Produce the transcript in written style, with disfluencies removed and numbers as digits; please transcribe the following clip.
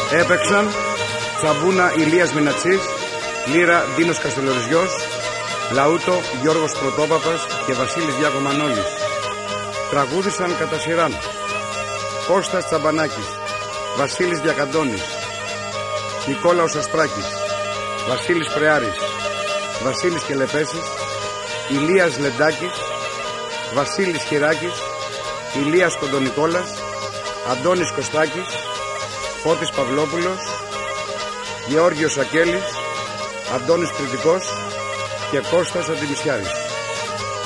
Έπαιξαν Τσαμπούνα Ηλίας Μινατσής, Λύρα Ντίνος Καστελοριζιός, Λαούτο Γιώργος Πρωτόπαπας και Βασίλης Διακομανόλης. Τραγούδησαν κατά σειράν Κώστας Τσαμπανάκης, Βασίλης Διακαντώνης, Νικόλαος Ασπράκης, Βασίλης Πρεάρης, Βασίλης Κελεπέσης, Ηλίας Λεντάκης, Βασίλης Χειράκης, Ηλίας Κοντονικόλας, Αντώνης Κωστάκης, Φώτης Παυλόπουλος, Γεώργιος Ακέλης, Αντώνης Κρητικός και Κώστας Αντιμισιάρης.